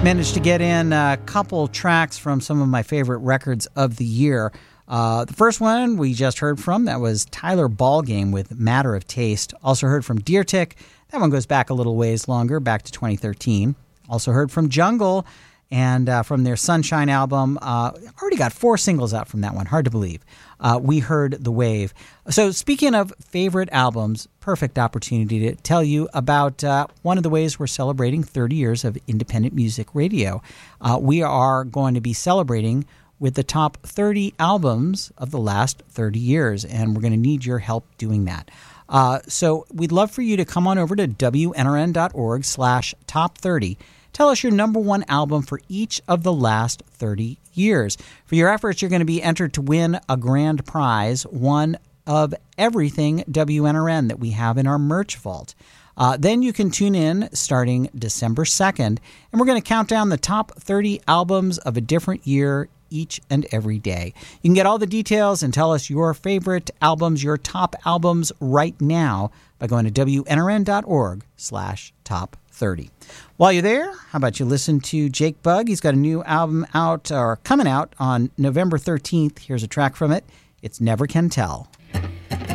Managed to get in a couple tracks from some of my favorite records of the year. The first one we just heard from, that was Tyler Ballgame with Matter of Taste. Also heard from Deer Tick. That one goes back a little ways longer, back to 2013. Also heard from Jungle and from their Sunshine album. Already got 4 singles out from that one. Hard to believe. We heard The Wave. So speaking of favorite albums, perfect opportunity to tell you about one of the ways we're celebrating 30 years of independent music radio. We are going to be celebrating with the top 30 albums of the last 30 years, and we're going to need your help doing that. So we'd love for you to come on over to WNRN.org/top30. Tell us your number one album for each of the last 30 years. For your efforts, you're going to be entered to win a grand prize, one of everything WNRN that we have in our merch vault. Then you can tune in starting December 2nd, and we're going to count down the top 30 albums of a different year each and every day. You can get all the details and tell us your favorite albums, your top albums right now by going to WNRN.org/top30. While you're there, how about you listen to Jake Bugg? He's got a new album out, or coming out on November 13th. Here's a track from it. It's Never Can Tell.